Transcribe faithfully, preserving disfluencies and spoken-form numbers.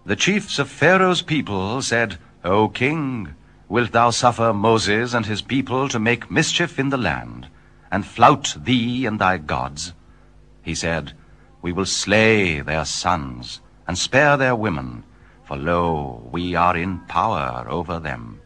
The chiefs of Pharaoh's people said, O king, wilt thou suffer Moses and his people to make mischief in the land, and flout thee and thy gods? He said, We will slay their sons, and spare their women, for lo, we are in power over them.